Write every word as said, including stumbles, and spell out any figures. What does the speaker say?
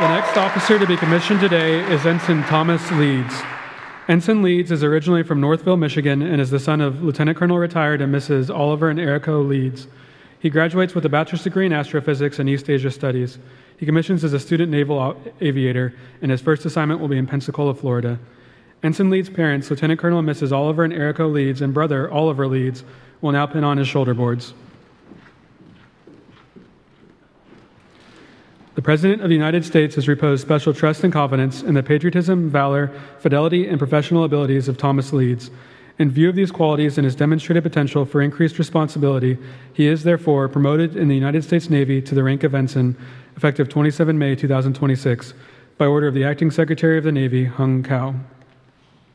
The next officer to be commissioned today is Ensign Thomas Leeds. Ensign Leeds is originally from Northville, Michigan, and is the son of Lieutenant Colonel retired and Missus Oliver and Erica Leeds. He graduates with a bachelor's degree in astrophysics and East Asia studies. He commissions as a student naval aviator, and his first assignment will be in Pensacola, Florida. Ensign Leeds' parents, Lieutenant Colonel and Missus Oliver and Erica Leeds, and brother Oliver Leeds, will now pin on his shoulder boards. The President of the United States has reposed special trust and confidence in the patriotism, valor, fidelity, and professional abilities of Thomas Leeds. In view of these qualities and his demonstrated potential for increased responsibility, he is therefore promoted in the United States Navy to the rank of ensign, effective the twenty-seventh of May two thousand twenty-six, by order of the Acting Secretary of the Navy, Hung Cao.